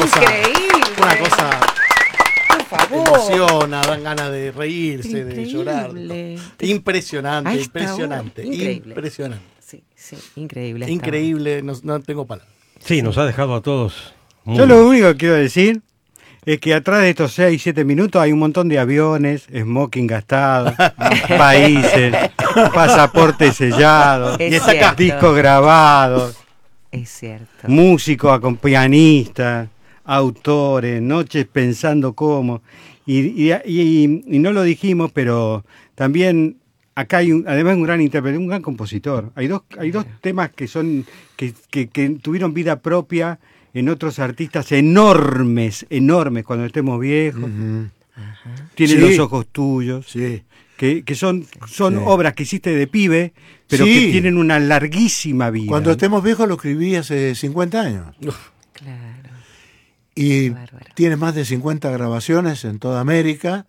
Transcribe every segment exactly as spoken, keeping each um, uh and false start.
cosa, increíble. una cosa Por favor. emociona, dan ganas de reírse, Increíble. de llorar. Impresionante, A esta impresionante, hora, increíble. impresionante. Sí, sí, increíble. esta Increíble, no, no tengo palabras. Sí, nos ha dejado a todos. Muy Yo lo único que quiero decir es que atrás de estos seis, siete minutos hay un montón de aviones, smoking gastados, países, pasaportes sellados, Es y está acá, cierto. discos grabados, Es cierto. músicos, con pianistas, autores, noches pensando cómo. Y, y, y, y no lo dijimos, pero también acá hay un, además un gran intérprete, un gran compositor. Hay dos, hay dos temas que son que, que, que tuvieron vida propia en otros artistas enormes, enormes cuando estemos viejos. Uh-huh. Tienen Sí. los ojos tuyos. Sí. Que, que son, son Sí. obras que hiciste de pibe, pero Sí. que tienen una larguísima vida. Cuando estemos viejos lo escribí hace cincuenta años. Claro. Y Qué bárbaro. tiene más de cincuenta grabaciones en toda América.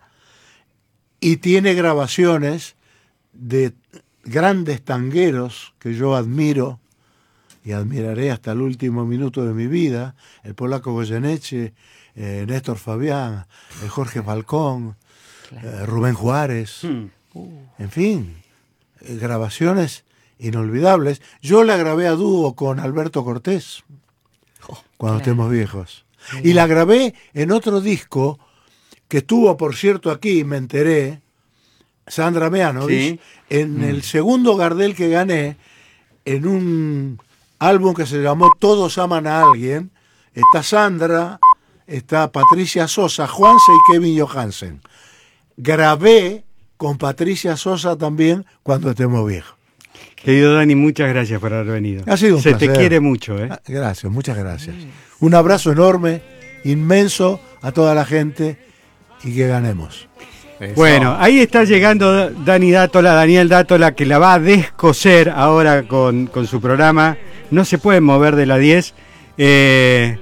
Y tiene grabaciones de grandes tangueros que yo admiro y admiraré hasta el último minuto de mi vida: el polaco Goyeneche, eh, Néstor Fabián, el Jorge Falcón, Claro. eh, Rubén Juárez, Hmm. en fin, eh, grabaciones inolvidables. Yo la grabé a dúo con Alberto Cortés cuando claro. estemos viejos. Y la grabé en otro disco que estuvo, por cierto, aquí, me enteré, Sandra Mianovich, Sí. en el segundo Gardel que gané, en un álbum que se llamó Todos aman a alguien. Está Sandra, está Patricia Sosa, Juanse y Kevin Johansen. Grabé con Patricia Sosa también cuando estemos viejos. Querido Dani, muchas gracias por haber venido. Ha sido un Se placer. te quiere mucho, ¿eh? Ah, Gracias, muchas gracias. Un abrazo enorme, inmenso a toda la gente y que ganemos. Bueno, ahí está llegando Dani Dátola, Daniel Dátola, que la va a descoser ahora con, con su programa. No se pueden mover de la diez. Eh,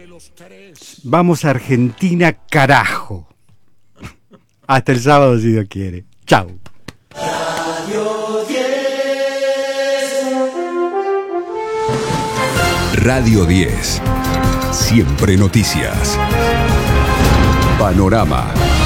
vamos a Argentina, carajo. Hasta el sábado, si Dios quiere. Chau. Radio diez. Siempre noticias. Panorama.